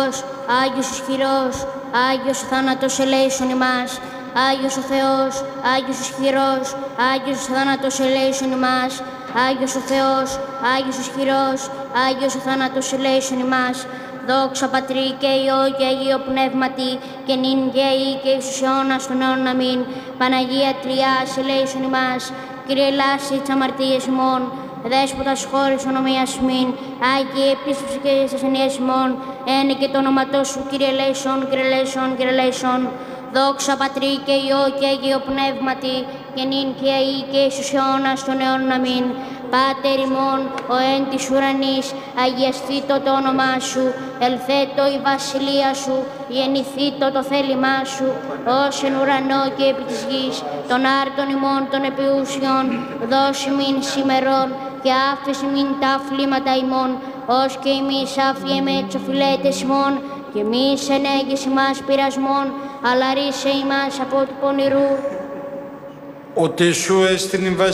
Άγιος ισχυρός, Άγιος ο θάνατος ελέησον ημάς. Άγιος ο Θεός, Άγιος ισχυρός, Άγιος ο θάνατος ελέησον ημάς. Άγιος ο Θεός, Άγιος ισχυρός, Άγιος ο θάνατος ελέησον ημάς. Δόξα Πατρί και Υιό και Αγίο Πνεύματι, και νυν και αεί και εις τους αιώνας των αιώνων αμήν. Παναγία Τριάς ελέησον ημάς. Κύριε ελάσε τις αμαρτίες ημών, Δέσποτας χώρης ονομίας μην, Άγιε επίσκεψη και στις ασθενείες ημών, ένε και το όνοματό σου, Κύριε ελέησον, Κύριε ελέησον, Κύριε ελέησον. Δόξα Πατρί και Υιό και Αγίο Πνεύματι, και νυν και αεί και εις τους αιώνας των αιώνων αμήν. Πάτερ ημών, ο εν της ουρανής, αγιαστήτω το όνομά σου, ελθέτω η βασιλεία σου, γεννηθήτω το θέλημά σου, ως εν ουρανό και επί της γης, των άρτων ημών των επιούσιων, δώσει μην σήμερον, και άφεση μην τα αφλήματα ημών, ως και εμείς άφιεμε τους οφειλέτες ημών, και μη ενέγγιση μας πειρασμών, αλλά ρίσε ημάς από του πονηρού. Ότι σου έστειν η